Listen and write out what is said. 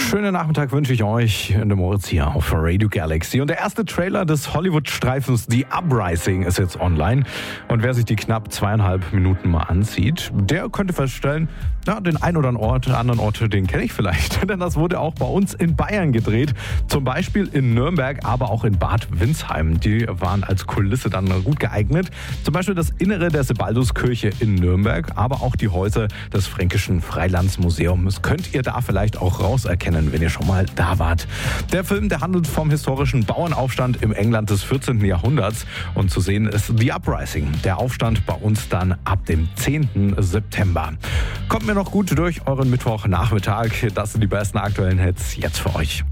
Schönen Nachmittag wünsche ich euch in der Moritz hier auf Radio Galaxy. Und der erste Trailer des Hollywood-Streifens The Uprising ist jetzt online. Und wer sich die knapp 2,5 Minuten mal ansieht, der könnte feststellen, ja, den einen oder anderen Ort, den kenne ich vielleicht. Denn das wurde auch bei uns in Bayern gedreht. Zum Beispiel in Nürnberg, aber auch in Bad Windsheim. Die waren als Kulisse dann gut geeignet. Zum Beispiel das Innere der Sebalduskirche in Nürnberg, aber auch die Häuser des Fränkischen Freilandsmuseums. Könnt ihr da vielleicht auch rauserkennen, wenn ihr schon mal da wart. Der Film, der handelt vom historischen Bauernaufstand im England des 14. Jahrhunderts. Und zu sehen ist The Uprising, der Aufstand bei uns dann ab dem 10. September. Kommt mir noch gut durch euren Mittwochnachmittag. Das sind die besten aktuellen Hits jetzt für euch.